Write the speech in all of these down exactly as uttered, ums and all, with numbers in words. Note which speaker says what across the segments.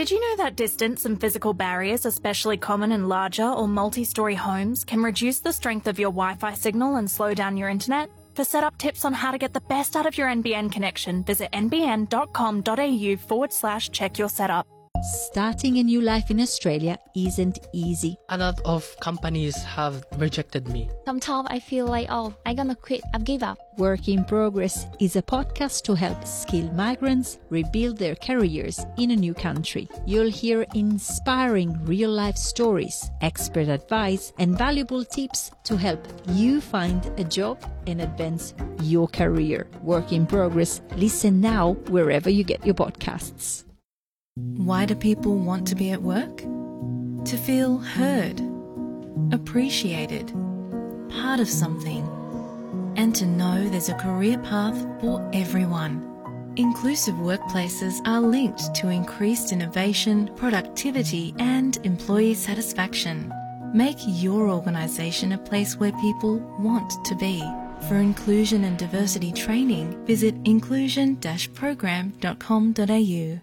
Speaker 1: Did you know that distance and physical barriers, especially common in larger or multi-story homes, can reduce the strength of your Wi-Fi signal and slow down your internet? For setup tips on how to get the best out of your N B N connection, visit nbn.com.au forward slash check your setup.
Speaker 2: Starting a new life in Australia isn't easy.
Speaker 3: A lot of companies have rejected me.
Speaker 4: Sometimes I feel like, oh, I'm gonna quit, I've give up.
Speaker 2: Work in Progress is a podcast to help skilled migrants rebuild their careers in a new country. You'll hear inspiring real-life stories, expert advice, and valuable tips to help you find a job and advance your career. Work in Progress. Listen now wherever you get your podcasts.
Speaker 5: Why do people want to be at work? To feel heard, appreciated, part of something, and to know there's a career path for everyone. Inclusive workplaces are linked to increased innovation, productivity, and employee satisfaction. Make your organisation a place where people want to be. For inclusion and diversity training, visit inclusion dash program dot com dot a u.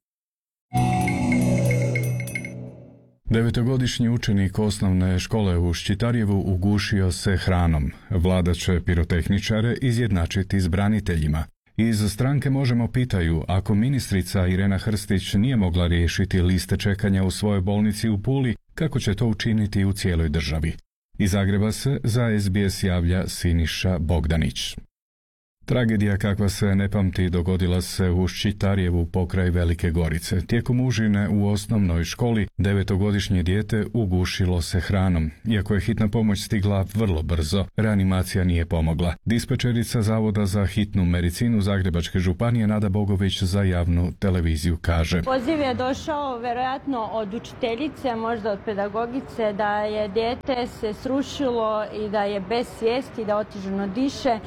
Speaker 6: Devetogodišnji učenik osnovne škole u Ščitarjevu ugušio se hranom. Vlada će pirotehničare izjednačiti s braniteljima. Iz stranke Možemo pitaju, ako ministrica Irena Hrstić nije mogla riješiti liste čekanja u svojoj bolnici u Puli, kako će to učiniti u cijeloj državi? Iz Zagreba se za S B S javlja Siniša Bogdanić. Tragedija kakva se ne pamti dogodila se u Ščitarjevu pokraj Velike Gorice. Tijekom užine u osnovnoj školi devetogodišnje dijete ugušilo se hranom. Iako je hitna pomoć stigla vrlo brzo, reanimacija nije pomogla. Dispečerica Zavoda za hitnu medicinu Zagrebačke županije Nada Bogović za javnu televiziju kaže:
Speaker 7: Poziv je došao vjerojatno od učiteljice, možda od pedagogice, da je dijete se srušilo i da je bez svijesti, da otežano diše.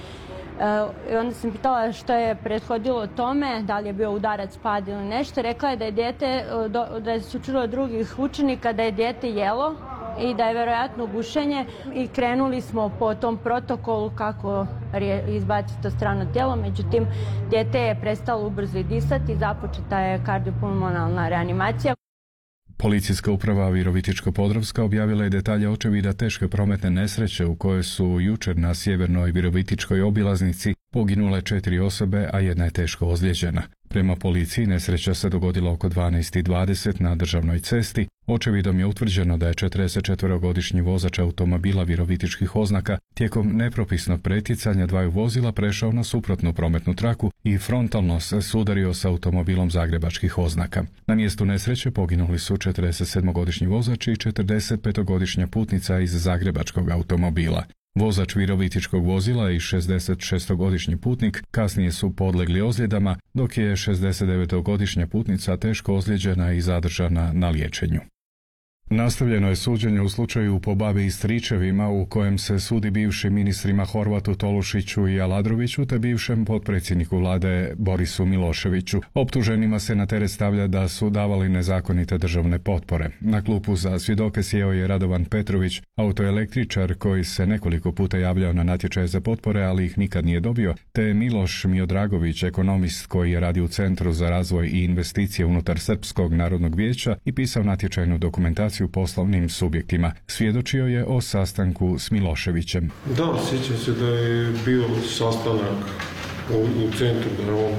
Speaker 7: I onda sam pitala što je prethodilo tome, da li je bio udarac, pad ili nešto. Rekla je da je dijete, da je se čulo od drugih učenika da je dijete jelo i da je vjerojatno gušenje, i krenuli smo po tom protokolu kako izbaciti to strano tijelo. Međutim, dijete je prestalo ubrzo i disati, započeta je kardiopulmonalna reanimacija.
Speaker 6: Policijska uprava Virovitičko-podravska objavila je detalje očevida teške prometne nesreće u kojoj su jučer na sjevernoj Virovitičkoj obilaznici poginule četiri osobe, a jedna je teško ozlijeđena. Prema policiji nesreća se dogodila oko dvanaest i dvadeset na državnoj cesti. Očevidom je utvrđeno da je četrdesetčetverogodišnji vozač automobila virovitičkih oznaka tijekom nepropisnog pretjecanja dvaju vozila prešao na suprotnu prometnu traku i frontalno se sudario s automobilom zagrebačkih oznaka. Na mjestu nesreće poginuli su četrdesetsedmogodišnji vozač i četrdesetpetogodišnja putnica iz zagrebačkog automobila. Vozač virovitičkog vozila i šezdesetšestogodišnji putnik kasnije su podlegli ozljedama, dok je šezdesetdevetogodišnja putnica teško ozlijeđena i zadržana na liječenju. Nastavljeno je suđenje u slučaju po babi i stričevima u kojem se sudi bivšim ministrima Horvatu, Tolušiću i Aladroviću te bivšem potpredsjedniku vlade Borisu Miloševiću. Optuženima se na teret stavlja da su davali nezakonite državne potpore. Na klupu za svjedoke sjeo je Radovan Petrović, autoelektričar koji se nekoliko puta javljao na natječaje za potpore, ali ih nikad nije dobio, te Miloš Miodragović, ekonomist koji je radio u Centru za razvoj i investicije unutar Srpskog narodnog vijeća i pisao natječajnu dokumentaciju poslovnim subjektima. Svjedočio je o sastanku s Miloševićem.
Speaker 8: Da, sjećam se da je bio sastanak u, u centru, da je on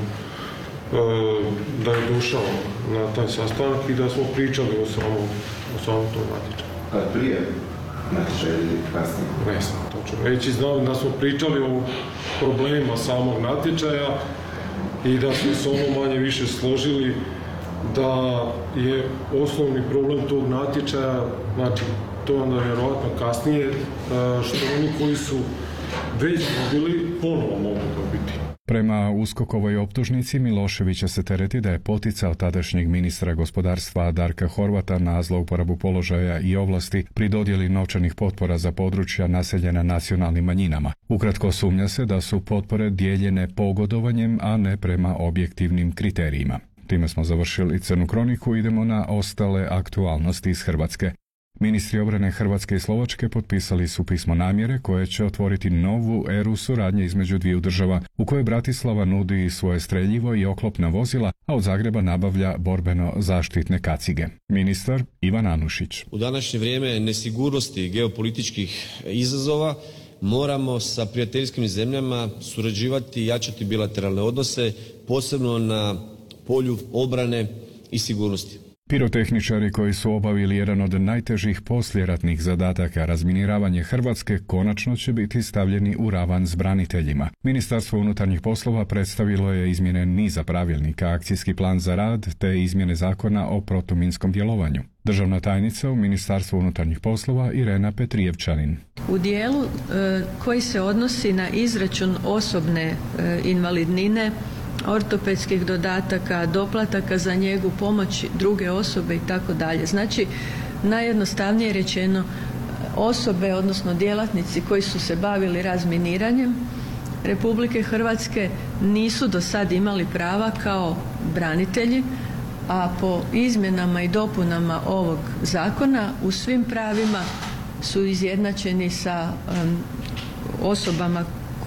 Speaker 8: da je došao na taj sastanak i da smo pričali o samom, o samom tom natječaju.
Speaker 9: A prije natječaja ili kasnije?
Speaker 8: Ne znam točno reći, znam da smo pričali o problemima samog natječaja i da smo se ono manje više složili da je osnovni problem tog natječaja, znači to je onda vjerojatno kasnije, što oni koji su već dobili ponovo mogu dobiti.
Speaker 6: Prema USKOK-ovoj optužnici Miloševića se tereti da je poticao tadašnjeg ministra gospodarstva Darka Horvata na zlouporabu položaja i ovlasti pri dodjeli novčanih potpora za područja naseljena nacionalnim manjinama. Ukratko, sumnja se da su potpore dijeljene pogodovanjem, a ne prema objektivnim kriterijima. Time smo završili Crnu kroniku, idemo na ostale aktualnosti iz Hrvatske. Ministri obrane Hrvatske i Slovačke potpisali su pismo namjere koje će otvoriti novu eru suradnje između dviju država, u kojoj Bratislava nudi svoje streljivo i oklopna vozila, a od Zagreba nabavlja borbeno zaštitne kacige. Ministar Ivan Anušić.
Speaker 10: U današnje vrijeme nesigurnosti i geopolitičkih izazova moramo sa prijateljskim zemljama surađivati i jačati bilateralne odnose, posebno na polju obrane i sigurnosti.
Speaker 6: Pirotehničari koji su obavili jedan od najtežih poslijeratnih zadataka razminiravanje Hrvatske konačno će biti stavljeni u ravan s braniteljima. Ministarstvo unutarnjih poslova predstavilo je izmjene niza pravilnika, akcijski plan za rad te izmjene zakona o protuminskom djelovanju. Državna tajnica u Ministarstvu unutarnjih poslova Irena Petrijevčanin.
Speaker 11: U dijelu e, koji se odnosi na izračun osobne e, invalidnine, ortopedskih dodataka, doplataka za njegu, pomoć druge osobe i tako dalje. Znači, najjednostavnije rečeno, osobe, odnosno djelatnici koji su se bavili razminiranjem Republike Hrvatske nisu do sad imali prava kao branitelji, a po izmjenama i dopunama ovog zakona u svim pravima su izjednačeni sa um, osobama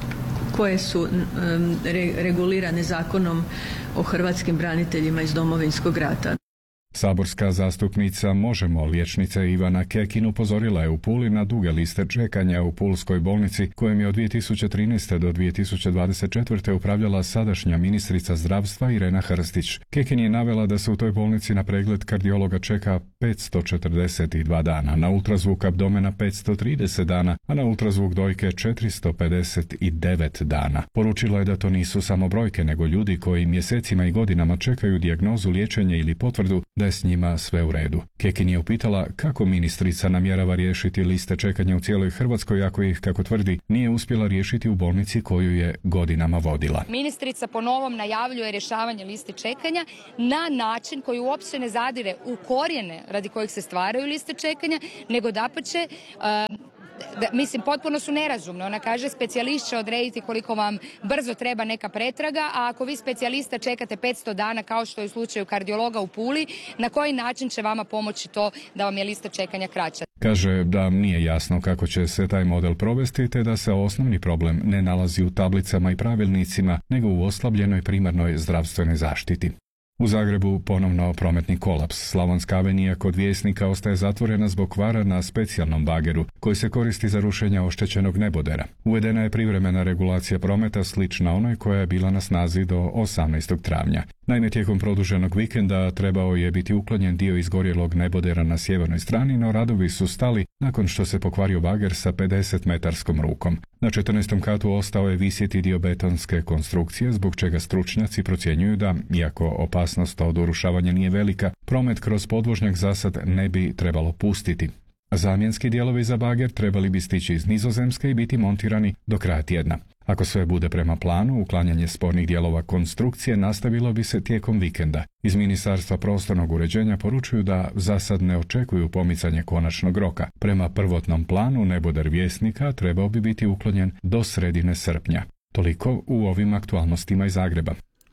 Speaker 11: koje su um, re, regulirane zakonom o hrvatskim braniteljima iz Domovinskog rata.
Speaker 6: Saborska zastupnica Možemo, liječnica Ivana Kekin, upozorila je u Puli na duge liste čekanja u Pulskoj bolnici kojem je od dvije tisuće trinaeste do dvije tisuće dvadeset četvrte upravljala sadašnja ministrica zdravstva Irena Hrstić. Kekin je navela da se u toj bolnici na pregled kardiologa čeka petsto četrdeset dva dana, na ultrazvuk abdomena petsto trideset dana, a na ultrazvuk dojke četiristo pedeset devet dana. Poručila je da to nisu samo brojke, nego ljudi koji mjesecima i godinama čekaju dijagnozu, liječenje ili potvrdu da je s njima sve u redu. Kekin je upitala kako ministrica namjerava riješiti liste čekanja u cijeloj Hrvatskoj ako ih, kako tvrdi, nije uspjela riješiti u bolnici koju je godinama vodila.
Speaker 12: Ministrica po novom najavljuje rješavanje liste čekanja na način koji uopće ne zadire u korijene radi kojih se stvaraju liste čekanja, nego dapače uh, Da, mislim, potpuno su nerazumne. Ona kaže, specijalist će odrediti koliko vam brzo treba neka pretraga, a ako vi specijalista čekate petsto dana, kao što je u slučaju kardiologa u Puli, na koji način će vama pomoći to da vam je lista čekanja kraća?
Speaker 6: Kaže da nije jasno kako će se taj model provesti, te da se osnovni problem ne nalazi u tablicama i pravilnicima, nego u oslabljenoj primarnoj zdravstvenoj zaštiti. U Zagrebu ponovno prometni kolaps. Slavonska avenija kod Vjesnika ostaje zatvorena zbog kvara na specijalnom bageru koji se koristi za rušenje oštećenog nebodera. Uvedena je privremena regulacija prometa slična onoj koja je bila na snazi do osamnaestog travnja. Naime, tijekom produženog vikenda trebao je biti uklonjen dio izgorjelog nebodera na sjevernoj strani, no radovi su stali nakon što se pokvario bager sa pedeset metarskom rukom. Na četrnaestom katu ostao je visjeti dio betonske konstrukcije, zbog čega stručnjaci procjenjuju da, iako opasnost od urušavanja nije velika, promet kroz podvožnjak zasad ne bi trebalo pustiti. Zamjenski dijelovi za bager trebali bi stići iz Nizozemske i biti montirani do kraja tjedna. Ako sve bude prema planu, uklanjanje spornih dijelova konstrukcije nastavilo bi se tijekom vikenda. Iz Ministarstva prostornog uređenja poručuju da za sad ne očekuju pomicanje konačnog roka. Prema prvotnom planu, neboder Vjesnika trebao bi biti uklonjen do sredine srpnja. Toliko u ovim aktualnostima iz Zagreba.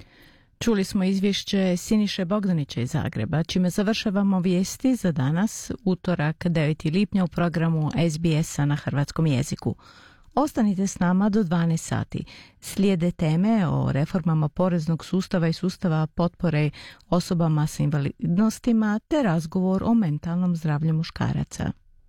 Speaker 13: Čuli smo izvješće Siniše Bogdanića iz Zagreba, čime završavamo vijesti za danas, utorak deveti lipnja u programu S B S-a na hrvatskom jeziku. Ostanite s nama do dvanaest sati. Slijede teme o reformama poreznog sustava i sustava potpore osobama sa invalidnostima te razgovor o mentalnom zdravlju muškaraca.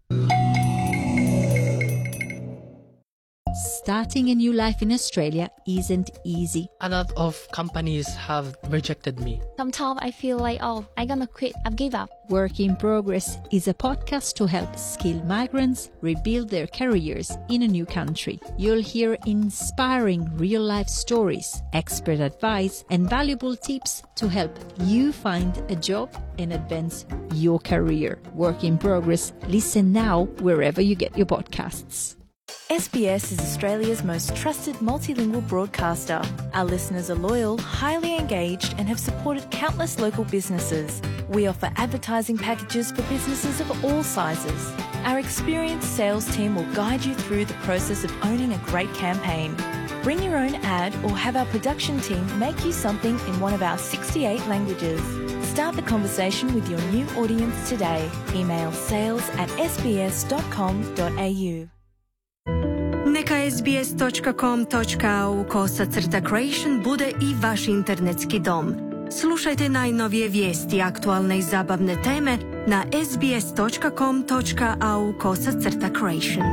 Speaker 2: Starting a new life in Australia isn't easy.
Speaker 3: A lot of companies have rejected me.
Speaker 4: Sometimes I feel like, oh, I'm gonna quit, I've give up.
Speaker 2: Work in Progress is a podcast to help skilled migrants rebuild their careers in a new country. You'll hear inspiring real-life stories, expert advice, and valuable tips to help you find a job and advance your career. Work in Progress. Listen now wherever you get your podcasts.
Speaker 14: S B S is Australia's most trusted multilingual broadcaster. Our listeners are loyal, highly engaged, and have supported countless local businesses. We offer advertising packages for businesses of all sizes. Our experienced sales team will guide you through the process of owning a great campaign. Bring your own ad or have our production team make you something in one of our sixty-eight languages. Start the conversation with your new audience today. Email sales at s b s dot com dot a u.
Speaker 15: Neka s b s dot com dot a u kosa crta creation bude i vaš internetski dom. Slušajte najnovije vijesti, aktualne i zabavne teme na s b s dot com dot a u kosa crta creation.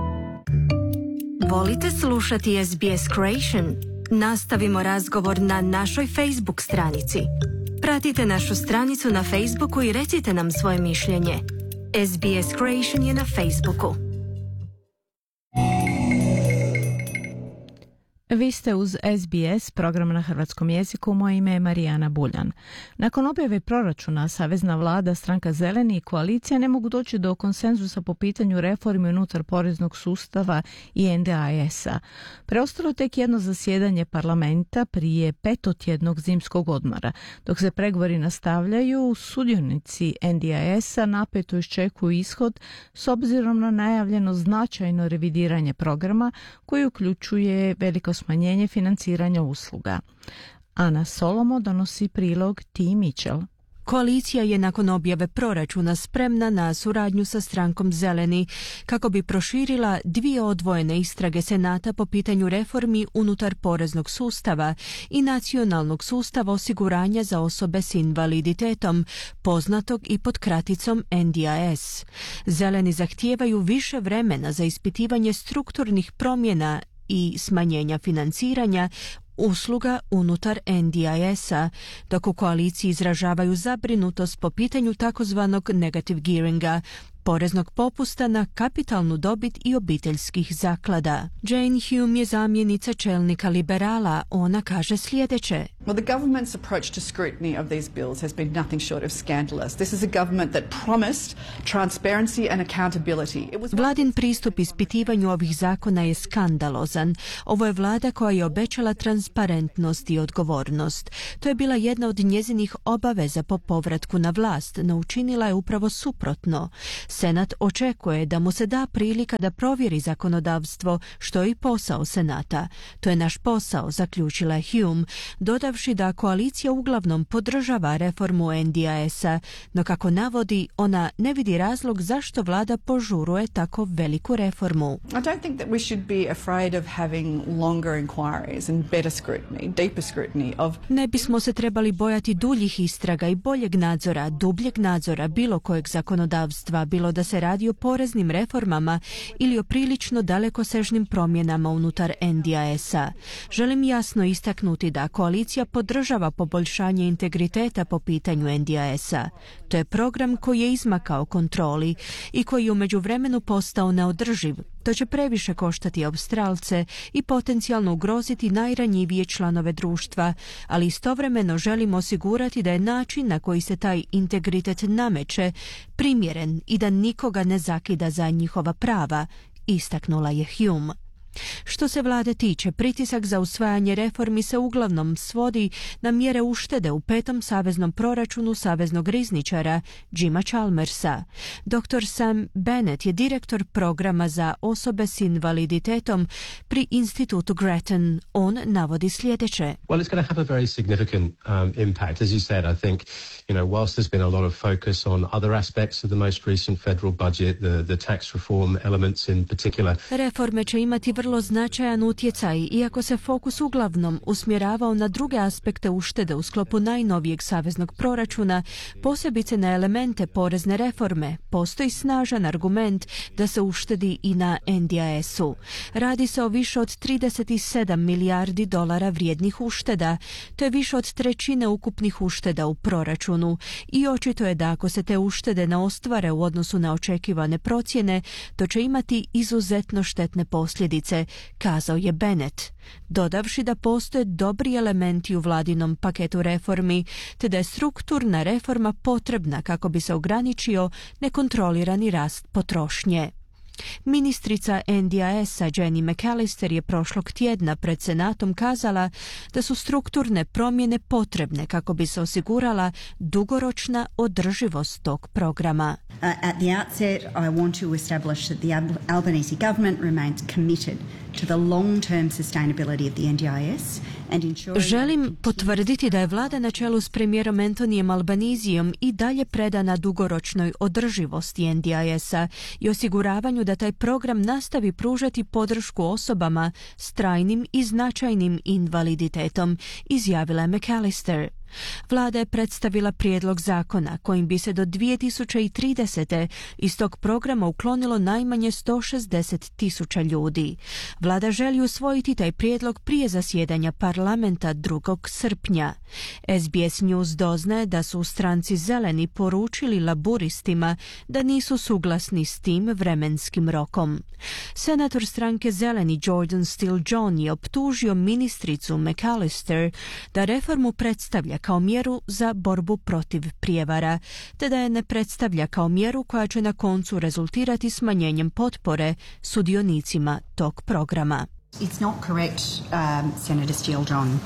Speaker 15: Volite slušati S B S Creation? Nastavimo razgovor na našoj Facebook stranici. Pratite našu stranicu na Facebooku i recite nam svoje mišljenje. S B S Creation je na Facebooku.
Speaker 13: Vi ste uz S B S, program na hrvatskom jeziku. Moje ime je Marijana Buljan. Nakon objave proračuna, Savezna vlada, Stranka Zeleni i koalicija ne mogu doći do konsenzusa po pitanju reformi unutar poreznog sustava i N D I S-a. Preostalo tek jedno zasjedanje parlamenta prije petotjednog zimskog odmora. Dok se pregovori nastavljaju, sudionici N D I S-a napeto iščekuju ishod s obzirom na najavljeno značajno revidiranje programa koji uključuje veliko smanjenje financiranja usluga. Ana Solomo donosi prilog T. Mitchell.
Speaker 15: Koalicija je nakon objave proračuna spremna na suradnju sa Strankom Zeleni kako bi proširila dvije odvojene istrage Senata po pitanju reformi unutar poreznog sustava i nacionalnog sustava osiguranja za osobe s invaliditetom, poznatog i pod kraticom N D I S. Zeleni zahtijevaju više vremena za ispitivanje strukturnih promjena i smanjenja financiranja usluga unutar N D I S-a, dok u koaliciji izražavaju zabrinutost po pitanju takozvanog negative gearinga, poreznog popusta na kapitalnu dobit i obiteljskih zaklada. Jane Hume je zamjenica čelnika liberala. Ona kaže sljedeće.
Speaker 16: Well, the government's approach to scrutiny of these bills has been nothing short of scandalous. This is a government that promised transparency and accountability. It was...
Speaker 15: Vladin pristup ispitivanju ovih zakona je skandalozan. Ovo je vlada koja je obećala transparentnost i odgovornost. To je bila jedna od njezinih obaveza po povratku na vlast, no učinila je upravo suprotno. Senat očekuje da mu se da prilika da provjeri zakonodavstvo, što je i posao Senata. To je naš posao, zaključila je Hume, dodavši da koalicija uglavnom podržava reformu N D I S-a, no kako navodi, ona ne vidi razlog zašto vlada požuruje tako veliku reformu.
Speaker 16: I don't think that we should be afraid of having longer inquiries and better scrutiny, deeper scrutiny of...
Speaker 15: Ne bismo se trebali bojati duljih istraga i boljeg nadzora, dubljeg nadzora bilo kojeg zakonodavstva, bilo da se radi o poreznim reformama ili o prilično dalekosežnim promjenama unutar N D I S-a. Želim jasno istaknuti da koalicija podržava poboljšanje integriteta po pitanju N D I S-a. To je program koji je izmakao kontroli i koji je u međuvremenu postao neodrživ. To će previše koštati Australce i potencijalno ugroziti najranjivije članove društva, ali istovremeno želimo osigurati da je način na koji se taj integritet nameće primjeren i da nikoga ne zakida za njihova prava, istaknula je Hume. Što se vlade tiče, pritisak za usvajanje reformi se uglavnom svodi na mjere uštede u petom saveznom proračunu saveznog rizničara Jima Chalmersa. doktor Sam Bennett je direktor programa za osobe s invaliditetom pri institutu Grattan. On navodi sljedeće.
Speaker 17: Well, it's going to have a very significant um, impact. As you said, I think, you know, whilst there's been a lot of focus on other aspects of the most recent federal budget, the, the tax reform elements in particular.
Speaker 15: Reforme će imati vrlo značajan utjecaj, iako se fokus uglavnom usmjeravao na druge aspekte uštede u sklopu najnovijeg saveznog proračuna, posebice na elemente porezne reforme. Postoji snažan argument da se uštedi i na N D I S-u. Radi se o više od trideset sedam milijardi dolara vrijednih ušteda. To je više od trećine ukupnih ušteda u proračunu i očito je da ako se te uštede ne ostvare u odnosu na očekivane procjene, to će imati izuzetno štetne posljedice, kazao je Bennett, dodavši da postoje dobri elementi u vladinom paketu reformi, te da je strukturna reforma potrebna kako bi se ograničio nekontrolirani rast potrošnje. Ministrica N D I S-a Jenny McAllister je prošlog tjedna pred Senatom kazala da su strukturne promjene potrebne kako bi se osigurala dugoročna održivost tog programa.
Speaker 18: Uh, at the outset, I want to establish that the Albanese government remains committed to the long-term sustainability of the N D I S and ensuring...
Speaker 15: Želim potvrditi da je vlada na čelu s premijerom Antonijem Albanizijom i dalje predana dugoročnoj održivosti N D I S-a i osiguravanju da taj program nastavi pružati podršku osobama s trajnim i značajnim invaliditetom, izjavila je McAllister. Vlada je predstavila prijedlog zakona kojim bi se do dvije tisuće tridesete iz tog programa uklonilo najmanje sto šezdeset tisuća ljudi. Vlada želi usvojiti taj prijedlog prije zasjedanja parlamenta drugog srpnja. S B S News doznaje da su u stranci Zeleni poručili laburistima da nisu suglasni s tim vremenskim rokom. Senator stranke Zeleni Jordan Steele John je optužio ministricu McAllister da reformu predstavlja kao mjeru za borbu protiv prijevara, te da je ne predstavlja kao mjeru koja će na koncu rezultirati smanjenjem potpore sudionicima tog programa.
Speaker 18: It's not correct, um, Senator Steele John,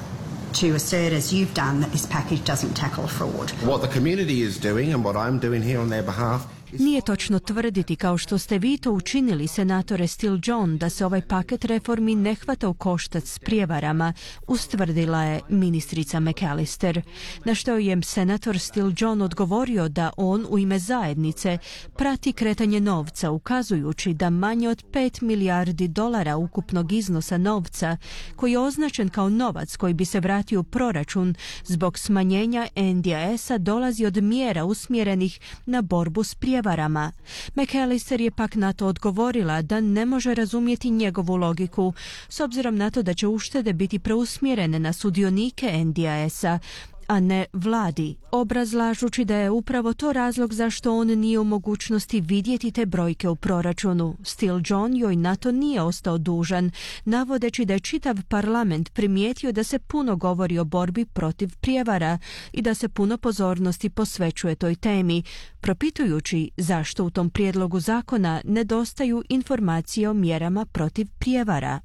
Speaker 18: to assert, as you've done, that this package doesn't tackle fraud.
Speaker 9: What the community is doing and what I'm doing here on their behalf.
Speaker 15: Nije točno tvrditi, kao što ste vi to učinili, senatore Steele John, da se ovaj paket reformi ne hvata u koštac s prijevarama, ustvrdila je ministrica McAllister. Na što je senator Steele John odgovorio da on u ime zajednice prati kretanje novca, ukazujući da manje od pet milijardi dolara ukupnog iznosa novca, koji je označen kao novac koji bi se vratio u proračun zbog smanjenja N D I S-a, dolazi od mjera usmjerenih na borbu s prijevarama. McAllister je pak na to odgovorila da ne može razumjeti njegovu logiku, s obzirom na to da će uštede biti preusmjerene na sudionike N D I S-a, a ne vladi, obrazlažući da je upravo to razlog zašto on nije u mogućnosti vidjeti te brojke u proračunu. Steele John joj na to nije ostao dužan, navodeći da je čitav parlament primijetio da se puno govori o borbi protiv prijevara i da se puno pozornosti posvećuje toj temi, propitujući zašto u tom prijedlogu zakona nedostaju informacije o mjerama protiv prijevara.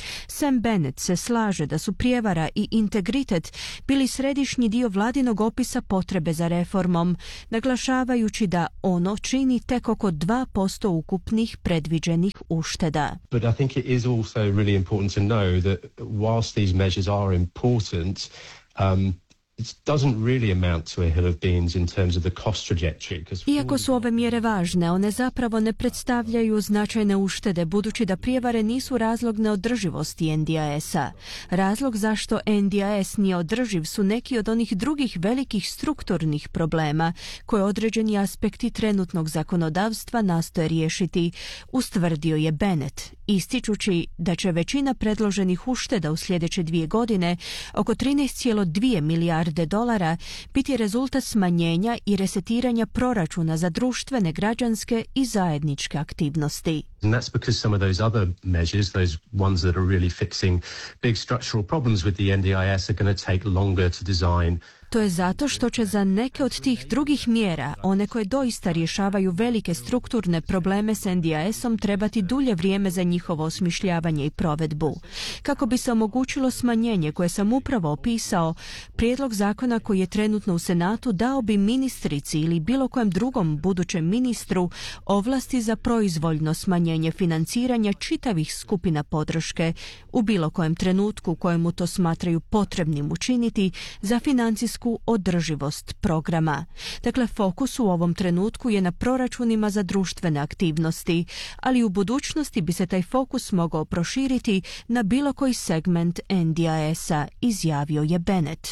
Speaker 15: Sam Bennett se slaže da su prijevara i integritet bili središnji dio vladinog opisa potrebe za reformom, naglašavajući da ono čini tek oko dva posto ukupnih predviđenih ušteda.
Speaker 17: But I think it is also really important to know that whilst these measures are important, um, it doesn't really amount to a hill of beans in terms of the cost trajectory.
Speaker 15: Iako su ove mjere važne, one zapravo ne predstavljaju značajne uštede, budući da prijevare nisu razlog neodrživosti N D I S-a. Razlog zašto N D I S nije održiv su neki od onih drugih velikih strukturnih problema koje određeni aspekti trenutnog zakonodavstva nastoje riješiti, ustvrdio je Bennett, ističući da će većina predloženih ušteda u sljedeće dvije godine, oko trinaest zarez dvije milijarde dolara, biti rezultat smanjenja i resetiranja proračuna za društvene, građanske i zajedničke aktivnosti.
Speaker 17: And that's because some of those other measures, those ones that are really fixing big structural problems with the N D I S, are going to take longer to design.
Speaker 15: To je zato što će za neke od tih drugih mjera, one koje doista rješavaju velike strukturne probleme s N D I S-om, trebati dulje vrijeme za njihovo osmišljavanje i provedbu. Kako bi se omogućilo smanjenje koje sam upravo opisao, prijedlog zakona koji je trenutno u Senatu dao bi ministrici ili bilo kojem drugom budućem ministru ovlasti za proizvoljno smanjenje financiranja čitavih skupina podrške u bilo kojem trenutku kojemu to smatraju potrebnim učiniti za financijsku održivost programa. Dakle, fokus u ovom trenutku je na proračunima za društvene aktivnosti, ali u budućnosti bi se taj fokus mogao proširiti na bilo koji segment N D I S-a, izjavio je Bennett.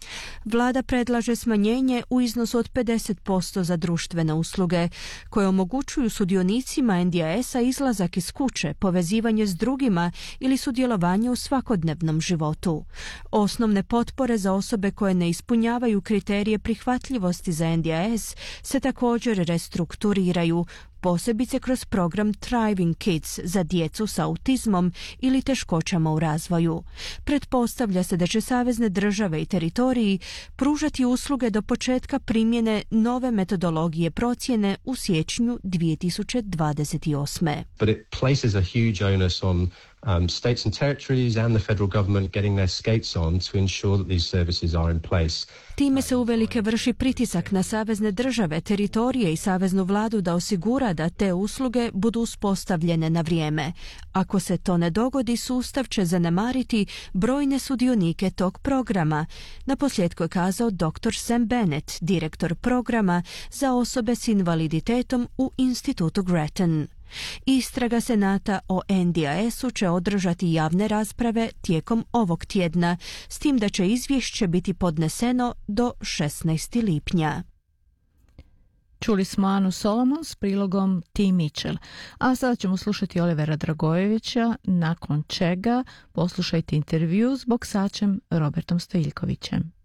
Speaker 15: Vlada predlaže smanjenje u iznosu od pedeset posto za društvene usluge, koje omogućuju sudionicima N D I S-a izlazak iz kuće, povezivanje s drugima ili sudjelovanje u svakodnevnom životu. Osnovne potpore za osobe koje ne ispunjavaju kriterije prihvatljivosti za N D I S se također restrukturiraju, posebice kroz program Thriving Kids za djecu s autizmom ili teškoćama u razvoju. Pretpostavlja se da će savezne države i teritoriji pružati usluge do početka primjene nove metodologije procjene u siječnju dvije tisuće dvadeset osme.
Speaker 17: But it places a huge onus on um, states and territories and the federal government getting their skates on to ensure that these services are in place.
Speaker 15: Time se uvelike vrši pritisak na savezne države, teritorije i saveznu vladu da osigura da te usluge budu uspostavljene na vrijeme. Ako se to ne dogodi, sustav će zanemariti brojne sudionike tog programa. Naposljetku je kazao doktor Sam Bennett, direktor programa za osobe s invaliditetom u institutu Grattan. Istraga Senata o N D I S-u će održati javne rasprave tijekom ovog tjedna, s tim da će izvješće biti podneseno do šesnaestog lipnja.
Speaker 13: Čuli smo Anu Solomon s prilogom T. Mitchell, a sada ćemo slušati Olivera Dragojevića, nakon čega poslušajte intervju s boksačem Robertom Stojiljkovićem.